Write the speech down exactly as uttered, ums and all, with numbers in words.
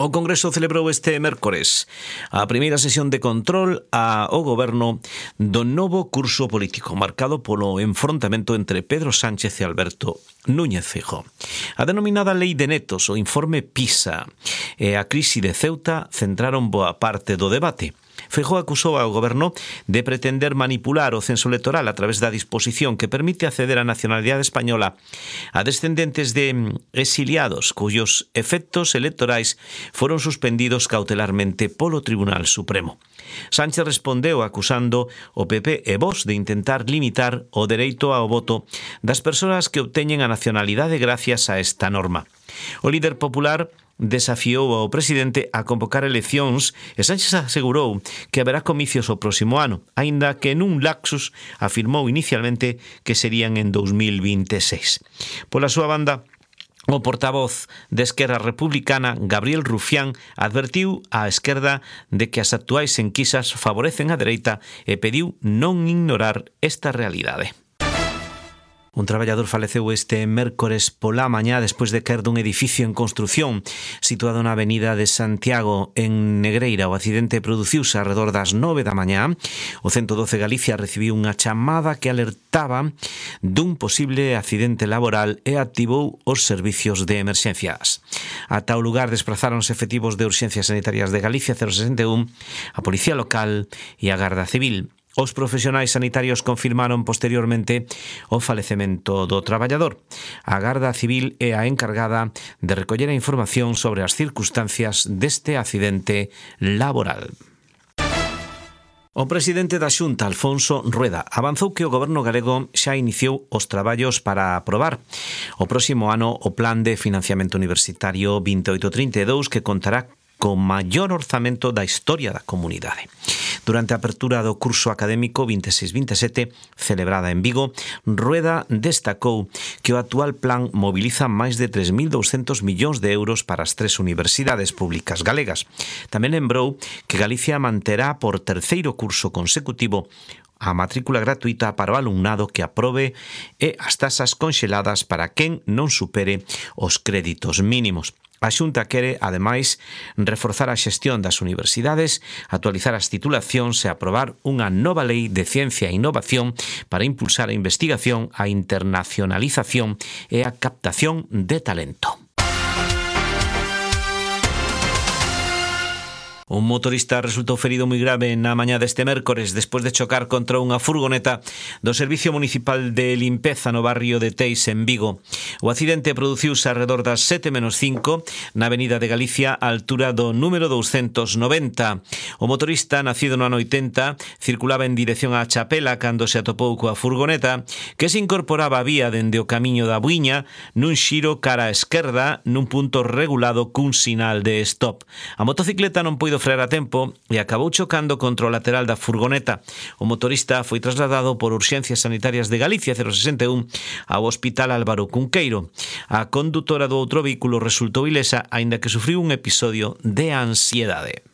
O Congreso celebrou este mércores a primeira sesión de control ao goberno do novo curso político marcado polo enfrontamento entre Pedro Sánchez e Alberto Núñez Feijóo. A denominada Lei de Netos, o informe PISA e a crise de Ceuta centraron boa parte do debate. Feijóo acusou ao goberno de pretender manipular o censo electoral a través da disposición que permite acceder á nacionalidade española a descendentes de exiliados cuyos efectos electorais foron suspendidos cautelarmente polo Tribunal Supremo. Sánchez respondeu acusando o P P e Vox de intentar limitar o dereito ao voto das persoas que obteñen a nacionalidade gracias a esta norma. O líder popular desafiou ao presidente a convocar eleccións e Sánchez asegurou que haberá comicios o próximo ano, aínda que nun lapsus afirmou inicialmente que serían en dous mil vinte e seis. Pola súa banda, o portavoz de Esquerra Republicana, Gabriel Rufián, advertiu á esquerda de que as actuais enquisas favorecen a dereita e pediu non ignorar esta realidade. Un traballador faleceu este mércores pola mañá despois de caer dun edificio en construción situado na avenida de Santiago en Negreira. O accidente produciuse arredor das nove da mañá. O ciento doce Galicia recibiu unha chamada que alertaba dun posible accidente laboral e activou os servicios de emerxencias. Ata o lugar desplazáronse efectivos de Urxencias Sanitarias de Galicia cero sesenta e un, a Policía Local e a Garda Civil. Os profesionais sanitarios confirmaron posteriormente o falecemento do traballador. A Garda Civil é a encargada de recoller a información sobre as circunstancias deste accidente laboral. O presidente da Xunta, Alfonso Rueda, avanzou que o goberno galego xa iniciou os traballos para aprobar o próximo ano o Plan de Financiamento Universitario vinte e oito trinta e dous, que contará co maior orzamento da historia da comunidade. Durante a apertura do curso académico vinte e seis vinte e sete, celebrada en Vigo, Rueda destacou que o actual plan mobiliza máis de tres mil douscentos millóns de euros para as tres universidades públicas galegas. Tamén lembrou que Galicia manterá por terceiro curso consecutivo a matrícula gratuita para o alumnado que aprobe e as tasas conxeladas para quen non supere os créditos mínimos. A Xunta quere, ademais, reforzar a xestión das universidades, actualizar as titulacións e aprobar unha nova lei de ciencia e innovación para impulsar a investigación, a internacionalización e a captación de talento. Un motorista resultou ferido moi grave na mañá deste mércores despois de chocar contra unha furgoneta do Servicio Municipal de Limpeza no barrio de Teis, en Vigo. O accidente produciuse arredor das sete menos cinco na Avenida de Galicia, á altura do número douscentos noventa. O motorista, nacido no ano oitenta, circulaba en dirección á Chapela cando se atopou coa furgoneta, que se incorporaba a vía dende o camiño da Buiña nun xiro cara á esquerda nun punto regulado cun sinal de stop. A motocicleta non poido frear a tempo e acabou chocando contra o lateral da furgoneta. O motorista foi trasladado por Urxencias Sanitarias de Galicia cero sesenta e un ao Hospital Álvaro Cunqueiro. A condutora do outro vehículo resultou ilesa, aínda que sufriu un episodio de ansiedade.